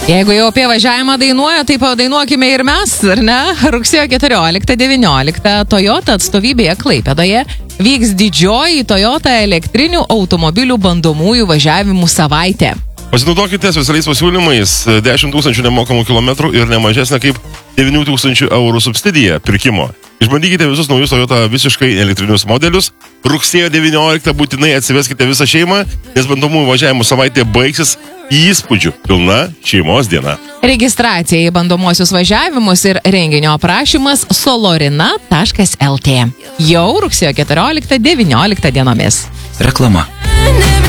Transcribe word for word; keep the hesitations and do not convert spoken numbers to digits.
Jeigu jau apie važiavimą dainuoja, tai padainuokime ir mes, ar ne? Rugsėjo keturioliktą devynioliktą Toyota atstovybėje Klaipėdoje vyks didžioji Toyota elektrinių automobilių bandomųjų važiavimų savaitė. Pasinaudokite specialiais pasiūlymais dešimt tūkstančių nemokamų kilometrų ir nemažesnė kaip devynių tūkstančių eurų subsidija pirkimo. Išbandykite visus naujus Toyota visiškai elektrinius modelius. Rugsėjo devynioliktą būtinai atsiveskite visą šeimą, nes bandomųjų važiavimų savaitė baigsis įspūdžių pilna šeimos diena. Registracija į bandomuosius važiavimus ir renginio aprašymas solorina taškas el tė. Jau rugsėjo keturioliktą devynioliktą dienomis. Reklama.